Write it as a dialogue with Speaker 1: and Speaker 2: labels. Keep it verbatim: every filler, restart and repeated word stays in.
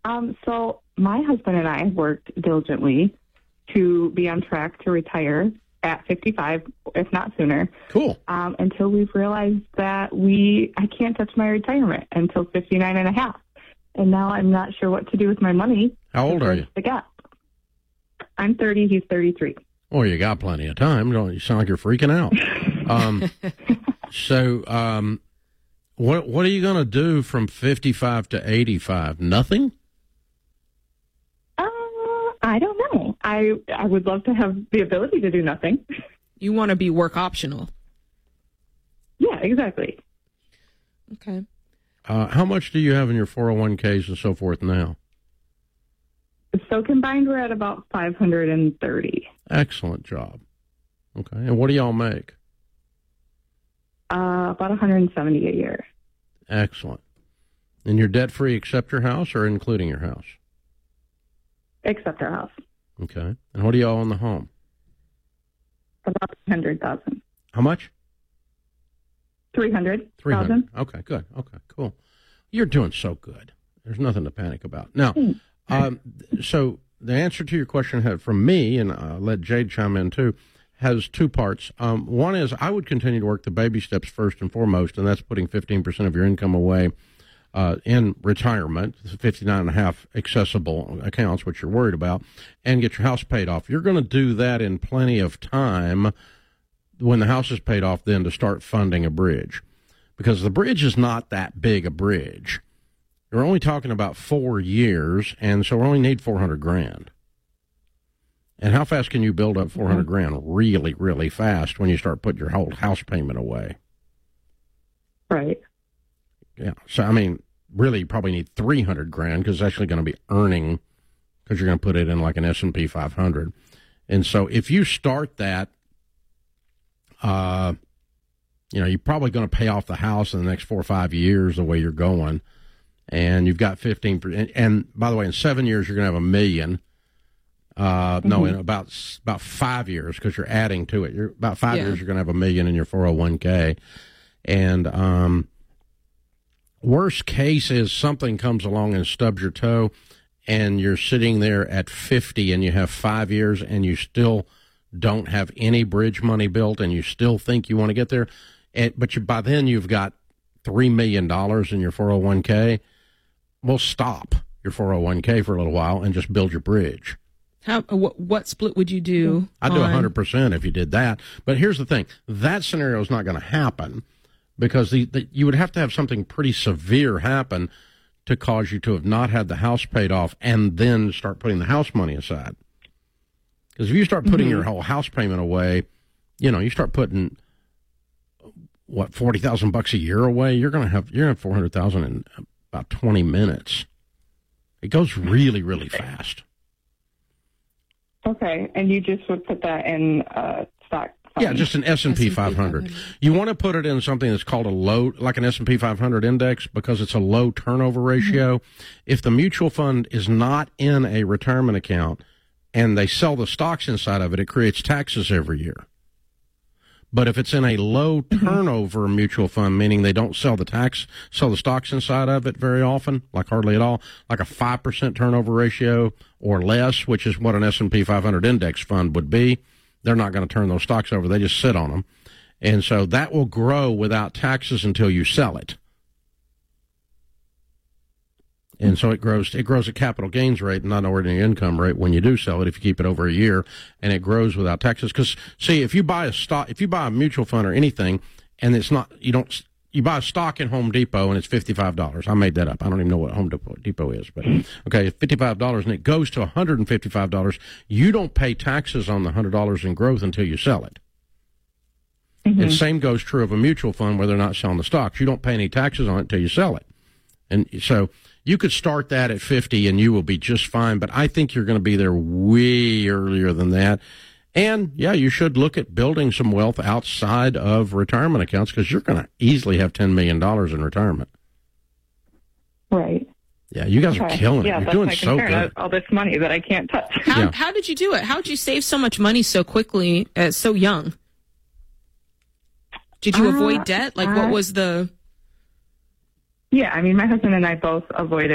Speaker 1: Um, so my husband and I worked diligently to be on track to retire at fifty-five, if not sooner.
Speaker 2: Cool.
Speaker 1: Um, until we've realized that we, I can't touch my retirement until fifty-nine and a half. And now I'm not sure what to do with my money.
Speaker 2: How old are you?
Speaker 1: The gap. I'm thirty, he's thirty-three.
Speaker 2: Well, you got plenty of time. Don't you sound like you're freaking out. Um, so, um, what, what are you going to do from fifty-five to eighty-five? Nothing?
Speaker 1: I don't know. I I would love to have the ability to do nothing.
Speaker 3: You want to be work optional.
Speaker 1: Yeah, exactly.
Speaker 3: Okay.
Speaker 2: Uh, how much do you have in your four oh one k's and so forth now?
Speaker 1: So combined, we're at about five hundred thirty.
Speaker 2: Excellent job. Okay. And what do y'all make?
Speaker 1: Uh, about one hundred seventy a year.
Speaker 2: Excellent. And you're debt-free except your house or including your house?
Speaker 1: Except our house.
Speaker 2: Okay. And what do y'all own the home?
Speaker 1: About three hundred thousand.
Speaker 2: How much?
Speaker 1: Three hundred
Speaker 2: Three hundred.
Speaker 1: thousand.
Speaker 2: Okay, good. Okay, cool. You're doing so good. There's nothing to panic about. Now, um, so the answer to your question had from me, and I'll let Jade chime in too, has two parts. Um, one is I would continue to work the baby steps first and foremost, and that's putting fifteen percent of your income away Uh, in retirement, fifty-nine and a half accessible accounts, which you're worried about, and get your house paid off. You're going to do that in plenty of time when the house is paid off, then to start funding a bridge. Because the bridge is not that big a bridge. You're only talking about four years, and so we only need four hundred grand. And how fast can you build up four hundred grand? Really, really fast when you start putting your whole house payment away.
Speaker 1: Right.
Speaker 2: Yeah. So, I mean, really, you probably need three hundred grand because it's actually going to be earning because you're going to put it in like an S and P five hundred. And so if you start that, uh, you know, you're probably going to pay off the house in the next four or five years the way you're going. And you've got fifteen percent. And, and by the way, in seven years, you're going to have a million. Uh, mm-hmm. No, in about about five years because you're adding to it. You're about five yeah. years, you're going to have a million in your four oh one k. And, um, worst case is something comes along and stubs your toe and you're sitting there at fifty and you have five years and you still don't have any bridge money built and you still think you want to get there. And, but you, by then you've got three million dollars in your four oh one k. Well, stop your four oh one k for a little while and just build your bridge.
Speaker 3: How, what, what split would you do?
Speaker 2: I'd do one hundred percent if you did that. But here's the thing. That scenario is not going to happen. Because the, the, you would have to have something pretty severe happen to cause you to have not had the house paid off and then start putting the house money aside. Because if you start putting mm-hmm. your whole house payment away, you know, you start putting, what, forty thousand bucks a year away, you're going to have, you're going to have four hundred thousand in about twenty minutes. It goes really, really fast.
Speaker 1: Okay. And you just would put that in uh, stock?
Speaker 2: Yeah, just an S and P five hundred. You want to put it in something that's called a low, like an S and P five hundred index, because it's a low turnover ratio. Mm-hmm. If the mutual fund is not in a retirement account and they sell the stocks inside of it, it creates taxes every year. But if it's in a low turnover mm-hmm. mutual fund, meaning they don't sell the tax, sell the stocks inside of it very often, like hardly at all, like a five percent turnover ratio or less, which is what an S and P five hundred index fund would be, they're not going to turn those stocks over. They just sit on them. And so that will grow without taxes until you sell it. And so it grows, it grows at capital gains rate, not an ordinary income rate when you do sell it, if you keep it over a year, and it grows without taxes. Because, see, if you buy a stock, if you buy a mutual fund or anything, and it's not, you don't, you buy a stock in Home Depot and it's fifty-five dollars. I made that up. I don't even know what Home Depot is, but okay, fifty-five dollars, and it goes to one hundred fifty-five dollars. You don't pay taxes on the one hundred dollars in growth until you sell it. Mm-hmm. And same goes true of a mutual fund where they're not selling the stocks. You don't pay any taxes on it until you sell it. And so you could start that at fifty and you will be just fine, but I think you're going to be there way earlier than that. And, yeah, you should look at building some wealth outside of retirement accounts because you're going to easily have ten million dollars in retirement.
Speaker 1: Right.
Speaker 2: Yeah, you guys okay. are killing it.
Speaker 1: Yeah,
Speaker 2: you're
Speaker 1: that's
Speaker 2: doing
Speaker 1: my
Speaker 2: so
Speaker 1: concern.
Speaker 2: good.
Speaker 1: All this money that I can't touch.
Speaker 3: How,
Speaker 2: yeah.
Speaker 3: how did you do it? How did you save so much money so quickly, uh, so young? Did you uh, avoid debt? Like, uh, what was the...
Speaker 1: Yeah, I mean, my husband and I both avoided